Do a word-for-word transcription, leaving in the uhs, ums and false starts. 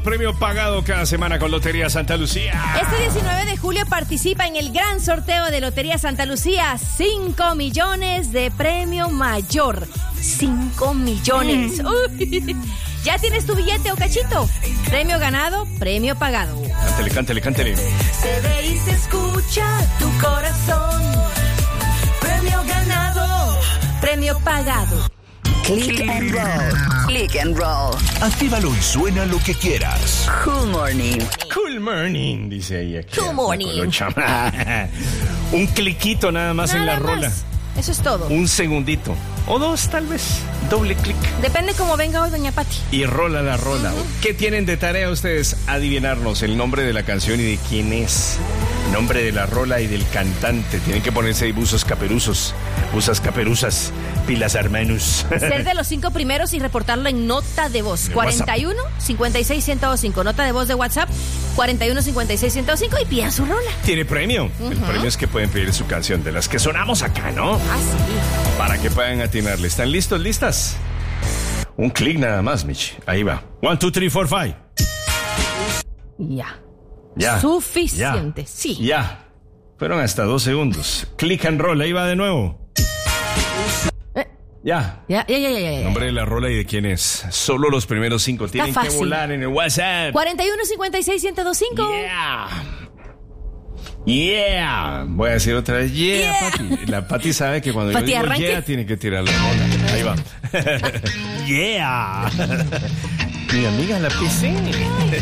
premio pagado cada semana con Lotería Santa Lucía. Este diecinueve de julio participa en el gran sorteo de Lotería Santa Lucía. cinco millones de premio mayor. cinco millones. Uy. ¿Ya tienes tu billete o cachito? Premio ganado, premio pagado. Cántale, cántale, cántale. Se ve y se escucha tu corazón. Premio ganado, premio pagado. Click and roll. Click and roll. Actívalo y suena lo que quieras. Cool morning. Cool morning, dice ella. Cool morning. Un cliquito nada más Nada en la más. rola. Eso es todo. Un segundito. O dos, tal vez. Doble clic. Depende cómo venga hoy doña Pati. Y rola la rola. Uh-huh. ¿Qué tienen de tarea ustedes? Adivinarnos el nombre de la canción y de quién es. Nombre de la rola y del cantante. Tienen que ponerse ahí buzos caperuzos. Buzas caperuzas. Pilas hermanos. Ser de los cinco primeros y reportarlo en nota de voz. cuarenta y uno, cincuenta y seis, ciento cinco. Nota de voz de WhatsApp. cuarenta y uno, cincuenta y seis, ciento cinco. Y pidan su rola. Tiene premio. Uh-huh. El premio es que pueden pedir su canción. De las que sonamos acá, ¿no? Ah, sí. Para que puedan atinarle. ¿Están listos, listas? Un clic nada más, Mich. Ahí va. One, two, three, four, five. Ya. Ya. Suficiente, Ya. sí. Ya. Fueron hasta dos segundos. Click and roll. Ahí va de nuevo. Eh. Ya. Ya, ya, ya, ya, ya. Nombre de la rola y de quién es. Solo los primeros cinco. Está Tienen fácil. que volar en el WhatsApp. cuarenta y uno, cincuenta y seis, ciento cinco. Yeah. Yeah. Voy a decir otra vez. Yeah, Yeah. Pati. La Pati sabe que cuando Pati, yo digo arranque. yeah, tiene que tirar la rola. Ahí va. Yeah. Mi amiga la P C.